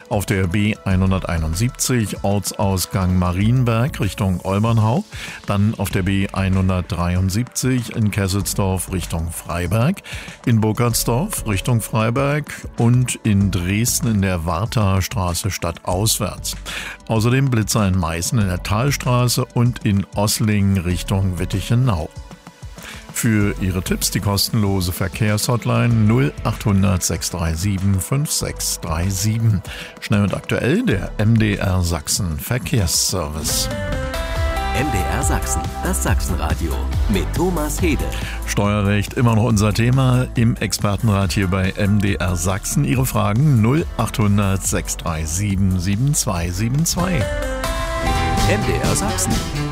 Auf der B171 Ortsausgang Marienberg Richtung Olbernhau, dann auf der B173 in Kesselsdorf Richtung Freiberg, in Burgertsdorf Richtung Freiberg und in Dresden in der Wartaer Straße stadtauswärts. Außerdem Blitzer in Meißen in der Talstraße und in Ossling Richtung Wittichenau. Für Ihre Tipps die kostenlose Verkehrshotline 0800 637 5637. Schnell und aktuell der MDR Sachsen Verkehrsservice. MDR Sachsen, das Sachsenradio mit Thomas Hede. Steuerrecht immer noch unser Thema im Expertenrat hier bei MDR Sachsen. Ihre Fragen 0800 637 7272. MDR Sachsen.